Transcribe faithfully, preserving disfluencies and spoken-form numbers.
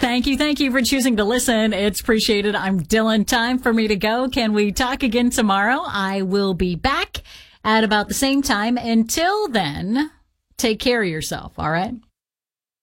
Thank you. Thank you for choosing to listen. It's appreciated. I'm Dylan. Time for me to go. Can we talk again tomorrow? I will be back at about the same time. Until then, take care of yourself. All right.